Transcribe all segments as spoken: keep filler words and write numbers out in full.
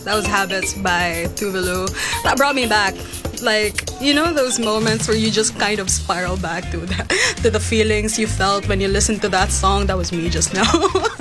That was Habits by Tuvalu. That brought me back. Like, you know those moments where you just kind of spiral back to the, to the feelings you felt when you listened to that song? That was me just now.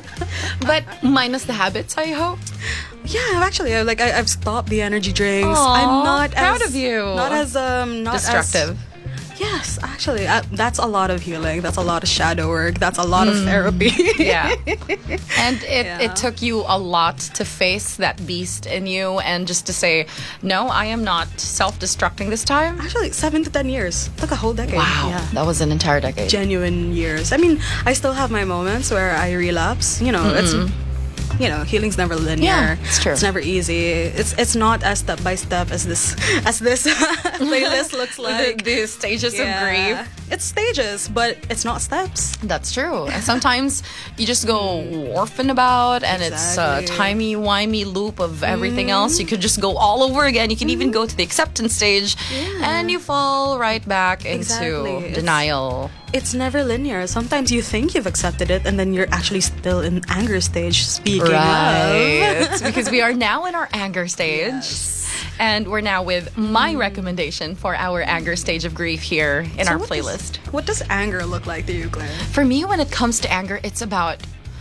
But minus the habits, I hope. Yeah, actually, I- like I, I've stopped the energy drinks. Aw, I'm not proud as, of you. Not as um, not Destructive. As, yes, actually, uh, that's a lot of healing. That's a lot of shadow work. That's a lot of therapy. Yeah. And it, Yeah. it took you a lot to face that beast in you and just to say, no, I am not self-destructing this time. Actually, seven to ten years. Took a whole decade. Wow. Yeah. That was an entire decade. Genuine years. I mean, I still have my moments where I relapse. You know, it's you know, healing's never linear. Yeah, it's true. It's never easy. It's it's not as step by step as this as this playlist looks like. the, the stages Yeah. of grief. It's stages, but it's not steps. That's true. And sometimes you just go orphan about and Exactly. it's a timey-wimey loop of everything else. You could just go all over again. You can even go to the acceptance stage and you fall right back into Exactly. It's- denial. It's never linear. Sometimes you think you've accepted it, and then you're actually still in anger stage. Speaking of, Right. Because we are now in our anger stage. Yes. And we're now with my recommendation for our anger stage of grief here in So our what does- playlist. what does anger look like to you, Claire? For me, when it comes to anger, it's about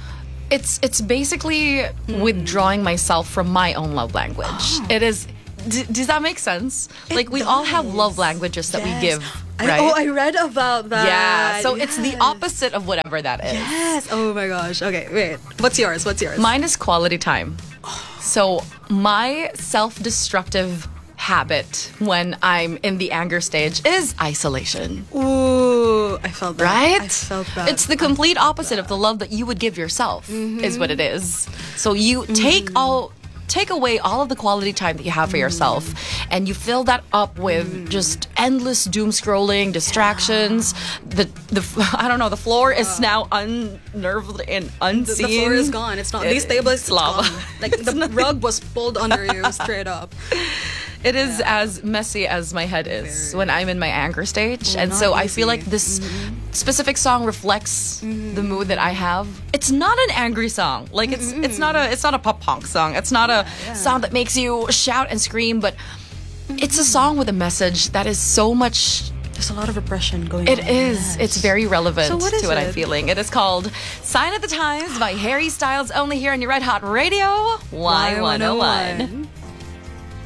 it's it's basically withdrawing myself from my own love language. It is. D- does that make sense? like we all have does. love languages that Yes. we give, I, right? oh, I read about that. yeah. So it's the Yes. opposite of whatever that is. Yes. Oh my gosh. Okay, wait. What's yours? What's yours? Mine is quality time. So my self-destructive habit when I'm in the anger stage is isolation. Ooh, I felt that. Right? I felt that. It's the complete opposite of the love that you would give yourself, is what it is. So you take all take away all of the quality time that you have for yourself and you fill that up with just endless doom scrolling, distractions. The the I don't know, the floor is now unnerved and the, unseen. the floor is gone. It's not It- destabilized. it's lava. Gone. Like the rug was pulled under you straight up. It is as messy as my head is when I'm in my anger stage. and not so I feel easy. like this specific song reflects the mood that I have. It's not an angry song. Like it's it's not a it's not a pop punk song. It's not a song that makes you shout and scream, but it's a song with a message that is so much. There's a lot of repression going It on. is. It's very relevant So what is to what it? I'm feeling. It is called Sign of the Times by Harry Styles, only here on your Red Hot Radio, Y one oh one.